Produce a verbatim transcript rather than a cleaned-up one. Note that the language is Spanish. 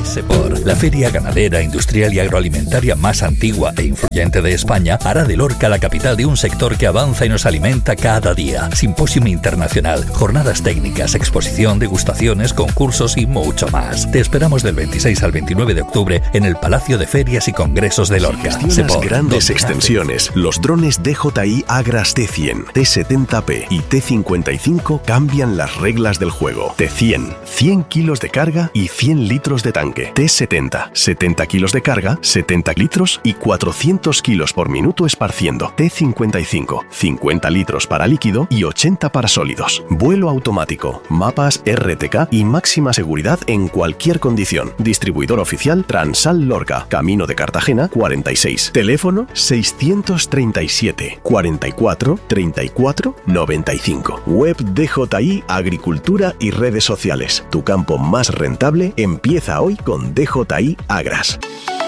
Sepor, la feria ganadera, industrial y agroalimentaria más antigua e influyente de España, hará de Lorca la capital de un sector que avanza y nos alimenta cada día. Simposium internacional, jornadas técnicas, exposición, degustaciones, concursos y mucho más. Te esperamos del veintiséis al veintinueve de octubre en el Palacio de Ferias y Congresos de Lorca. Sepor, grandes extensiones. Los drones D J I Agras T cien, T setenta P y T cincuenta y cinco cambian las reglas del juego. T cien, cien kilos de carga y cien litros de tanque. T setenta, setenta kilos de carga, setenta litros y cuatrocientos kilos por minuto esparciendo. T cincuenta y cinco, cincuenta litros para líquido y ochenta para sólidos. Vuelo automático, mapas R T K y máxima seguridad en cualquier condición. Distribuidor oficial Transal Lorca, Camino de Cartagena cuarenta y seis. Teléfono seiscientos treinta y siete, cuarenta y cuatro, treinta y cuatro, noventa y cinco. Web D J I Agricultura y redes sociales. Tu campo más rentable empieza hoy con D J I Agras.